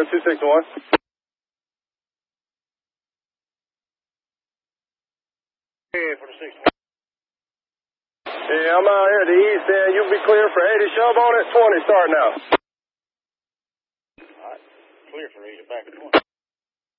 Air 261. Hey, for the 61. Yeah, I'm out here at the east end. You'll be clear for 80. Shove on it, 20 start now. All right, clear for 80, back at 20.